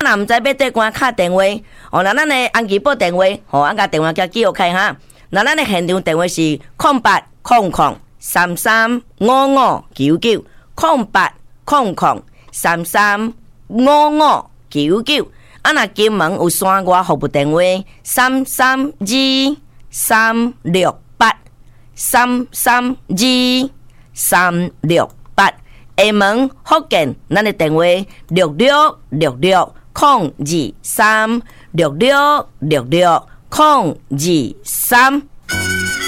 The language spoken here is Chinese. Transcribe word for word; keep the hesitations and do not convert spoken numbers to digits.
若毋知要对官敲电话，哦，那咱的安吉报电话，吼、哦，俺甲电话叫记录开哈。那咱的现场电话是空八空空三三五五九九，空八空空三三五五九九。啊，若金门有线外服务电话三三二三六八三三二三六八。厦门福建，咱的电话六六六六空二三六六六六空二三。